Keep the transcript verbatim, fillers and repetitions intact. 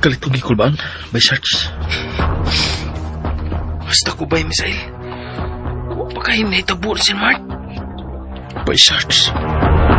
Kalit kong gikulbaan, by search. Basta ko ba'y, Misael? Huwag pa kayo may tabuan si Mark. By search.